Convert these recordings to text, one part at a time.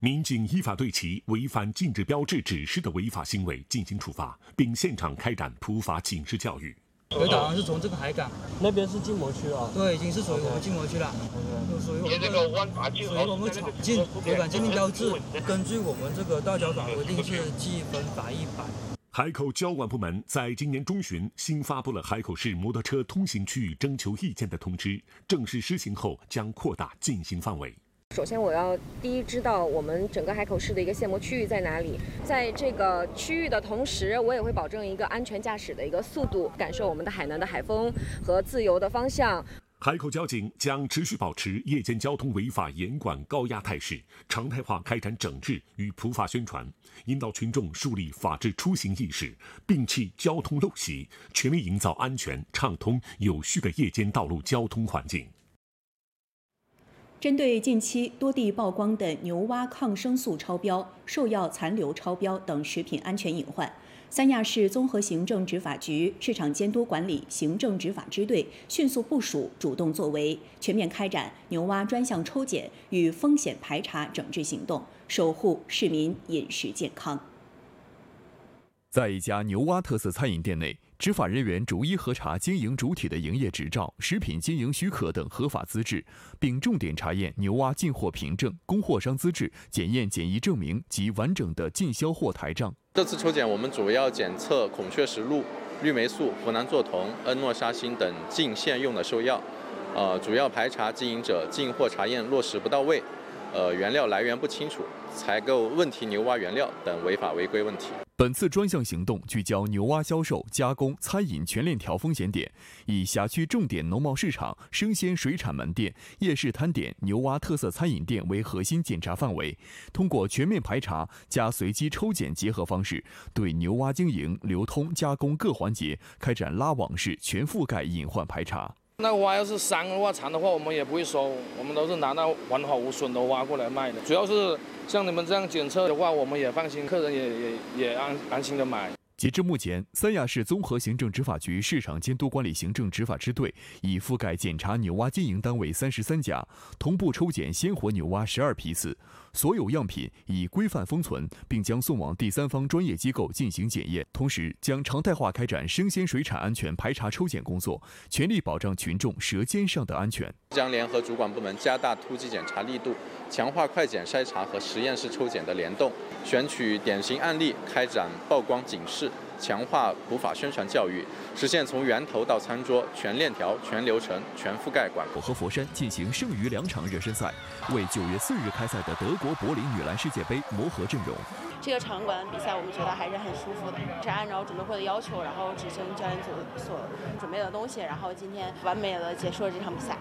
民警依法对其违反禁止标志指示的违法行为进行处罚，并现场开展普法警示教育。 有导航是从这个海港， 那边是禁摩区啊。 对，已经是属于我们禁摩区了，属于我们闯进违反禁令标志。根据我们这个道交法规定是记分罚100。 海口交管部门在今年中旬新发布了海口市摩托车通行区域征求意见的通知，正式施行后将扩大禁行范围。 首先，我要第一知道我们整个海口市的一个限摩区域在哪里，在这个区域的同时，我也会保证一个安全驾驶的一个速度，感受我们的海南的海风和自由的方向。 海口交警将持续保持夜间交通违法严管高压态势，常态化开展整治与普法宣传，引导群众树立法治出行意识，摒弃交通陋习，全力营造安全、畅通、有序的夜间道路交通环境。 针对近期多地曝光的牛蛙抗生素超标、兽药残留超标等食品安全隐患，三亚市综合行政执法局市场监督管理行政执法支队迅速部署、主动作为，全面开展牛蛙专项抽检与风险排查整治行动，守护市民饮食健康。 在一家牛蛙特色餐饮店内，执法人员逐一核查经营主体的营业执照、食品经营许可等合法资质，并重点查验牛蛙进货凭证、供货商资质、检验检疫证明及完整的进销货台账。 这次抽检，我们主要检测孔雀石露、氯霉素、呋喃唑酮、恩诺沙星等进县用的兽药，主要排查经营者进货查验落实不到位，原料来源不清楚、采购问题牛蛙原料等违法违规问题。 本次专项行动聚焦牛蛙销售、加工、餐饮全链条风险点，以辖区重点农贸市场、生鲜水产门店、夜市摊点、牛蛙特色餐饮店为核心检查范围，通过全面排查加随机抽检结合方式，对牛蛙经营、流通、加工各环节开展拉网式全覆盖隐患排查。 那蛙要是伤的话、残的话，我们也不会收，我们都是拿到完好无损的蛙过来卖的。主要是像你们这样检测的话，我们也放心，客人也安心的买。 截至目前，三亚市综合行政执法局市场监督管理行政执法支队已覆盖检查牛蛙经营单位33家，同步抽检鲜活牛蛙12批次，所有样品已规范封存，并将送往第三方专业机构进行检验。同时，将常态化开展生鲜水产安全排查抽检工作，全力保障群众舌尖上的安全。 将联合主管部门加大突击检查力度，强化快检筛查和实验室抽检的联动，选取典型案例开展曝光警示，强化普法宣传教育，实现从源头到餐桌全链条、全流程、全覆盖管控。 和佛山进行剩余2场热身赛，为9月4日开赛的德国柏林女篮世界杯磨合阵容。 这个场馆比赛我们觉得还是很舒服的，是按照准备会的要求，然后执行教练组所准备的东西，然后今天完美的结束了这场比赛。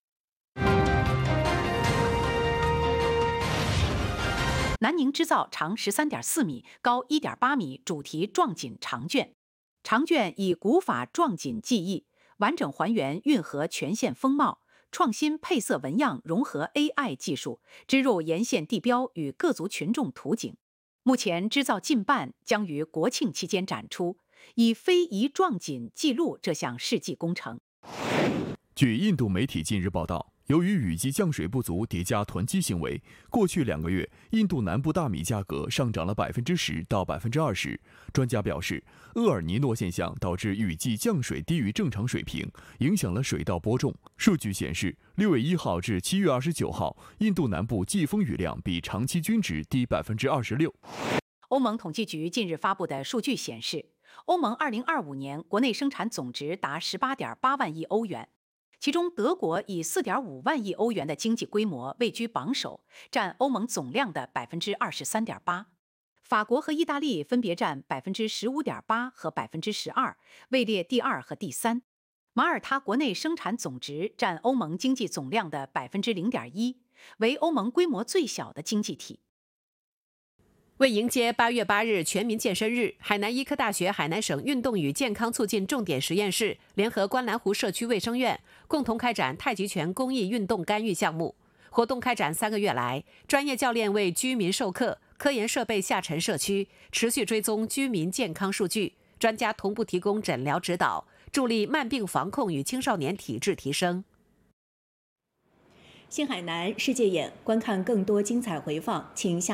南宁织造长13.4米、高1.8米主题壮锦长卷，长卷以古法壮锦技艺，完整还原运河全线风貌，创新配色纹样融合 AI 技术，织入沿线地标与各族群众图景。目前织造近半，将于国庆期间展出，以非遗壮锦记录这项世纪工程。 据印度媒体近日报道，由于雨季降水不足叠加囤积行为，过去2个月，印度南部大米价格上涨了10%到20%。专家表示，厄尔尼诺现象导致雨季降水低于正常水平，影响了水稻播种。数据显示，6月1号至7月29号，印度南部季风雨量比长期均值低26%。 欧盟统计局近日发布的数据显示，欧盟2025年国内生产总值达18.8万亿欧元。其中，德国以4.5万亿欧元的经济规模位居榜首，占欧盟总量的23.8%。法国和意大利分别占15.8%和12%，位列第2和第3。马耳他国内生产总值占欧盟经济总量的0.1%，为欧盟规模最小的经济体。 为迎接8月8日全民健身日，海南医科大学海南省运动与健康促进重点实验室联合观澜湖社区卫生院共同开展太极拳公益运动干预项目。活动开展3个月来，专业教练为居民授课，科研设备下沉社区，持续追踪居民健康数据，专家同步提供诊疗指导，助力慢病防控与青少年体质提升。 新海南世界眼，观看更多精彩回放，请下